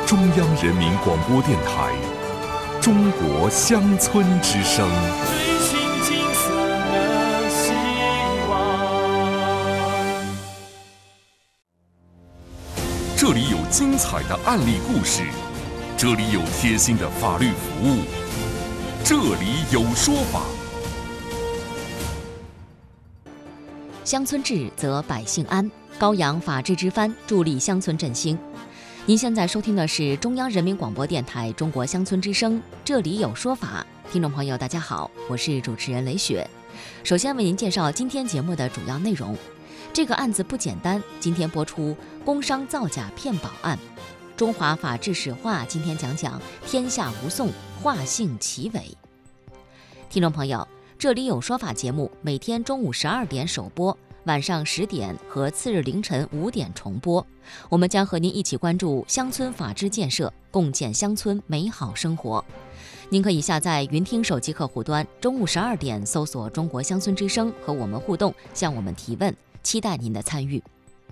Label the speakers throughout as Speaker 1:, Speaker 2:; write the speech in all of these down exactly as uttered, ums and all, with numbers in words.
Speaker 1: 中央人民广播电台中国乡村之声。
Speaker 2: 追寻金色的希望。
Speaker 1: 这里有精彩的案例故事，这里有贴心的法律服务，这里有说法。
Speaker 3: 乡村治则百姓安，高扬法治之帆，助力乡村振兴。您现在收听的是中央人民广播电台中国乡村之声，这里有说法。听众朋友大家好，我是主持人雷雪。首先为您介绍今天节目的主要内容。这个案子不简单，今天播出工商造假骗保案。中华法治史话今天讲讲天下无讼，化姓齐伟。听众朋友，这里有说法节目每天中午十二点首播，晚上十点和次日凌晨五点重播。我们将和您一起关注乡村法治建设，共建乡村美好生活。您可以下载云听手机客户端，中午十二点搜索中国乡村之声和我们互动，向我们提问，期待您的参与。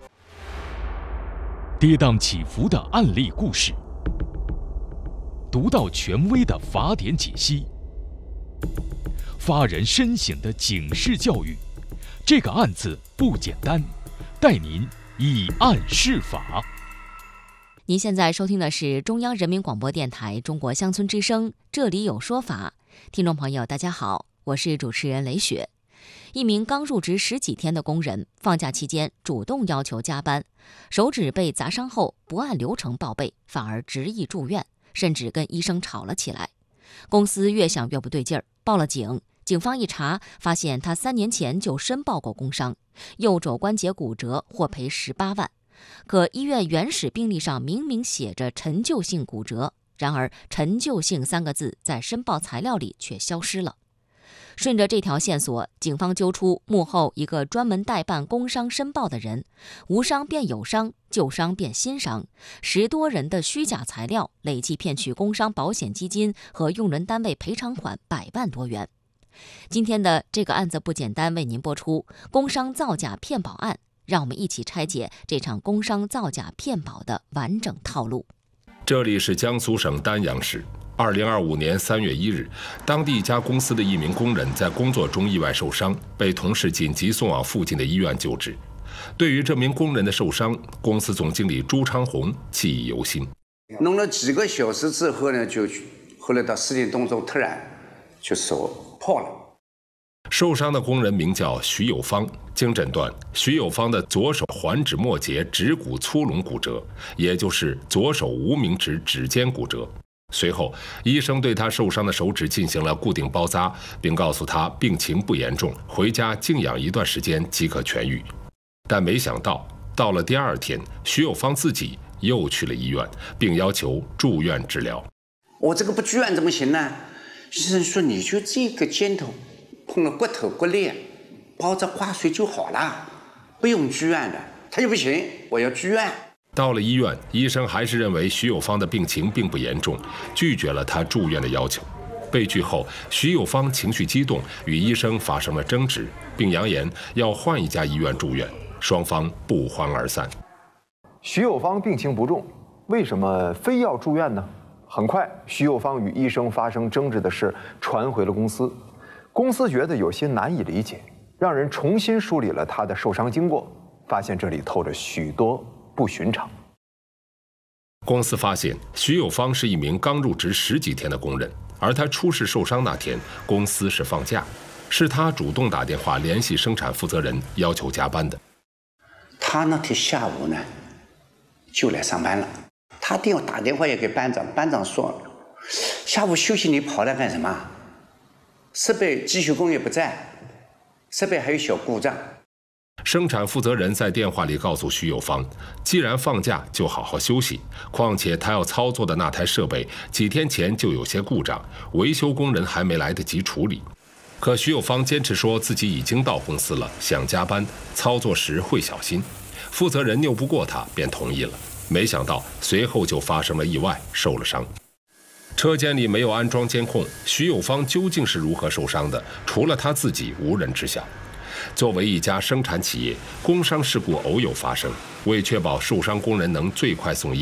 Speaker 4: 跌宕起伏的案例故事，独到权威的法典解析，发人深省的警示教育。这个案子不简单，带您以案释法。
Speaker 3: 您现在收听的是中央人民广播电台中国乡村之声，这里有说法。听众朋友大家好，我是主持人雷雪。一名刚入职十几天的工人，放假期间主动要求加班，手指被砸伤后不按流程报备，反而执意住院，甚至跟医生吵了起来。公司越想越不对劲儿，报了警。警方一查，发现他三年前就申报过工伤，右肘关节骨折，获赔十八万。可医院原始病历上明明写着陈旧性骨折，然而陈旧性三个字在申报材料里却消失了。顺着这条线索，警方揪出幕后一个专门代办工伤申报的人，无伤变有伤，旧伤变新伤，十多人的虚假材料，累计骗取工伤保险基金和用人单位赔偿款百万多元。今天的这个案子不简单，为您播出工伤造假骗保案，让我们一起拆解这场工伤造假骗保的完整套路。
Speaker 5: 这里是江苏省丹阳市。二零二五年三月一日，当地一家公司的一名工人在工作中意外受伤，被同事紧急送往附近的医院救治。对于这名工人的受伤，公司总经理朱昌红记忆犹新。
Speaker 6: 弄了几个小时之后呢，就后来到四点多钟，突然就手破了。
Speaker 5: 受伤的工人名叫徐有芳，经诊断，徐有芳的左手环指末节指骨粗隆骨折，也就是左手无名指指尖骨折。随后，医生对他受伤的手指进行了固定包扎，并告诉他病情不严重，回家静养一段时间即可痊愈。但没想到，到了第二天，徐有芳自己又去了医院，并要求住院治疗。
Speaker 6: 我这个不住院怎么行呢？医生说你就这个肩头碰了骨头骨裂，包着挂水就好了，不用住院的。他就不行，我要住院。
Speaker 5: 到了医院，医生还是认为徐有芳的病情并不严重，拒绝了他住院的要求。被拒后，徐有芳情绪激动，与医生发生了争执，并扬言要换一家医院住院，双方不欢而散。
Speaker 7: 徐有芳病情不重，为什么非要住院呢？很快，徐有芳与医生发生争执的事传回了公司，公司觉得有些难以理解，让人重新梳理了他的受伤经过，发现这里透着许多不寻常。
Speaker 5: 公司发现徐有芳是一名刚入职十几天的工人，而他出事受伤那天，公司是放假，是他主动打电话联系生产负责人，要求加班的。
Speaker 6: 他那天下午呢，就来上班了。他电话打电话也给班长，班长说：“下午休息你跑来干什么？设备机修工也不在，设备还有小故障。”
Speaker 5: 生产负责人在电话里告诉徐有芳，既然放假就好好休息，况且他要操作的那台设备几天前就有些故障，维修工人还没来得及处理。可徐有芳坚持说自己已经到公司了，想加班，操作时会小心。负责人拗不过他，便同意了。没想到随后就发生了意外，受了伤。车间里没有安装监控，徐有芳究竟是如何受伤的，除了他自己无人知晓。作为一家生产企业，工伤事故偶有发生，为确保受伤工人能最快送医，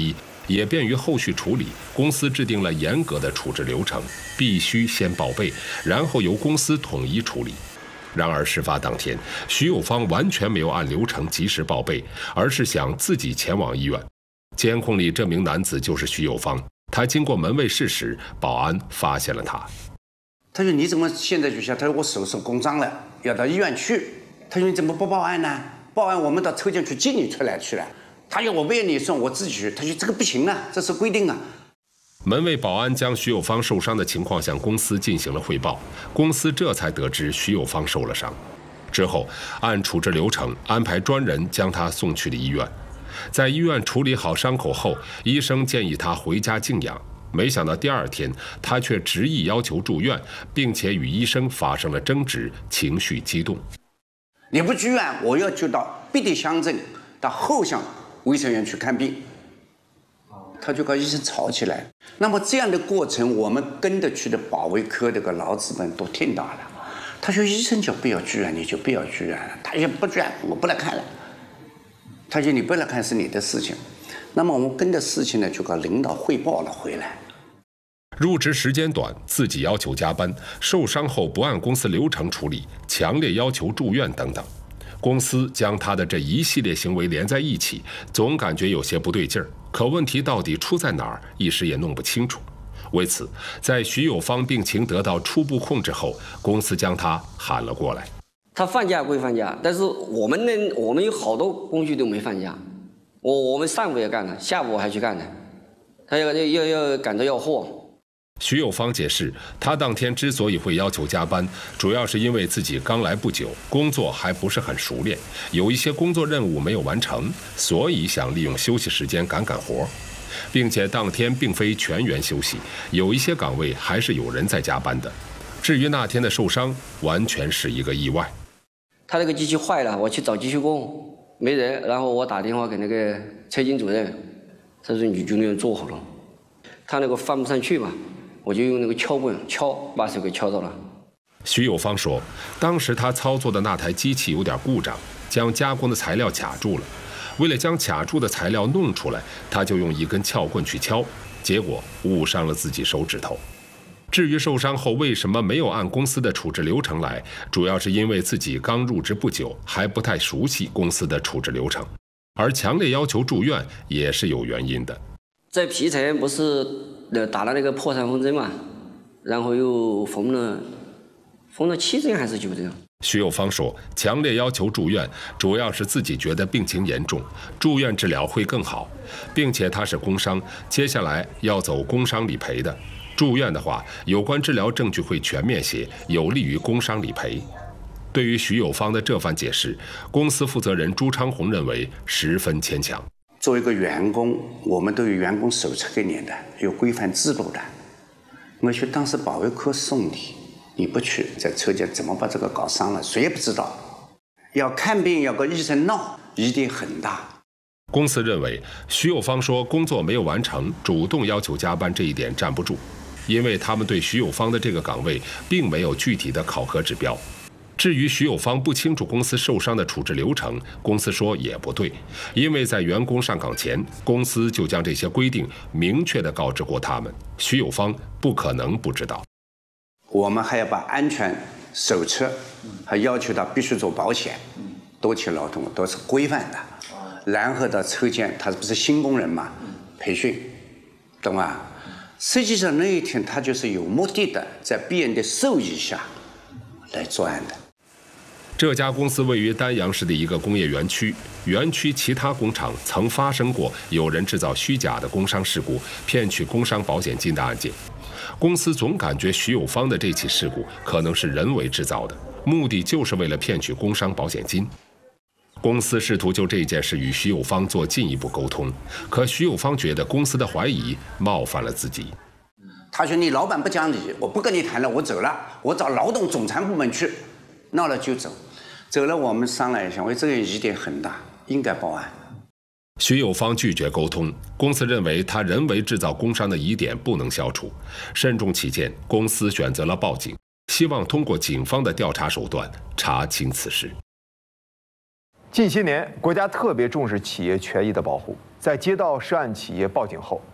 Speaker 5: 也便于后续处理，公司制定了严格的处置流程，必须先报备，然后由公司统一处理。然而事发当天，徐有芳完全没有按流程及时报备，而是想自己前往医院。监控里这名男子就是徐有芳，他经过门卫室时，保安发现了他。
Speaker 6: 他说：“你怎么现在就下？”他说：“我手受工伤了，要到医院去。”他说：“你怎么不报案呢？报案我们到车间去接你出来去了。”他说：“我不愿你送，我自己去。”他说：“这个不行啊，这是规定啊。”
Speaker 5: 门卫保安将徐有芳受伤的情况向公司进行了汇报，公司这才得知徐有芳受了伤。之后，按处置流程安排专人将他送去了医院。在医院处理好伤口后，医生建议他回家静养。没想到第二天，他却执意要求住院，并且与医生发生了争执，情绪激动。
Speaker 6: 你不住院，我要就到别的乡镇，到后巷卫生院去看病。他就跟医生吵起来。那么这样的过程，我们跟着去的保卫科这个老子们都听到了。他说：“医生叫不要住院，你就不要住院了。”他说：“不住院，我不来看了。”他说：“你不来看是你的事情。”那么我们跟着事情呢，就跟领导汇报了回来。
Speaker 5: 入职时间短，自己要求加班，受伤后不按公司流程处理，强烈要求住院等等。公司将他的这一系列行为连在一起，总感觉有些不对劲儿。可问题到底出在哪儿，一时也弄不清楚。为此，在徐有芳病情得到初步控制后，公司将他喊了过来。
Speaker 8: 他放假归放假，但是我们呢，我们有好多工序都没放假。我我们上午也干了，下午还去干呢。他要要要赶着要货。
Speaker 5: 徐有芳解释，他当天之所以会要求加班，主要是因为自己刚来不久，工作还不是很熟练，有一些工作任务没有完成，所以想利用休息时间赶赶活，并且当天并非全员休息，有一些岗位还是有人在加班的。至于那天的受伤，完全是一个意外。
Speaker 8: 他那个机器坏了，我去找机修工，没人，然后我打电话给那个车间主任，他说你就那样做好了。他那个翻不上去嘛，我就用那个敲棍敲，把手给敲到了。
Speaker 5: 徐有芳说，当时他操作的那台机器有点故障，将加工的材料卡住了。为了将卡住的材料弄出来，他就用一根撬棍去敲，结果误伤了自己手指头。至于受伤后为什么没有按公司的处置流程来，主要是因为自己刚入职不久，还不太熟悉公司的处置流程，而强烈要求住院也是有原因的。
Speaker 8: 在皮层不是打了那个破伤风针嘛，然后又缝了缝了七针还是九针。
Speaker 5: 徐有芳说，强烈要求住院，主要是自己觉得病情严重，住院治疗会更好，并且他是工伤，接下来要走工伤理赔的。住院的话，有关治疗证据会全面些，有利于工伤理赔。对于徐有芳的这番解释，公司负责人朱昌红认为十分牵强。
Speaker 6: 作为一个员工，我们都有员工手册给你的，有规范制度的。我去当时保卫科送你，你不去，在车间怎么把这个搞伤了，谁也不知道。要看病要跟医生闹，疑点很大。
Speaker 5: 公司认为徐有芳说工作没有完成，主动要求加班这一点站不住，因为他们对徐有芳的这个岗位并没有具体的考核指标。至于徐有芳不清楚公司受伤的处置流程，公司说也不对，因为在员工上岗前，公司就将这些规定明确地告知过他们，徐有芳不可能不知道。
Speaker 6: 我们还要把安全手册，还要求他必须做保险，多期劳动都是规范的。然后到车间，他不是新工人嘛，培训，懂吗？实际上那一天他就是有目的的，在别人的授意下来作案的。
Speaker 5: 这家公司位于丹阳市的一个工业园区，园区其他工厂曾发生过有人制造虚假的工伤事故，骗取工伤保险金的案件。公司总感觉徐有芳的这起事故可能是人为制造的，目的就是为了骗取工伤保险金。公司试图就这件事与徐有芳做进一步沟通，可徐有芳觉得公司的怀疑冒犯了自己。
Speaker 6: 他说：“你老板不讲理，我不跟你谈了，我走了，我找劳动总参部门去，闹了就走。走了，我们商量一下，我这个疑点很大，应该报案。”
Speaker 5: 徐有芳拒绝沟通，公司认为他人为制造工伤的疑点不能消除，慎重起见，公司选择了报警，希望通过警方的调查手段查清此事。
Speaker 7: 近些年，国家特别重视企业权益的保护。在接到涉案企业报警后，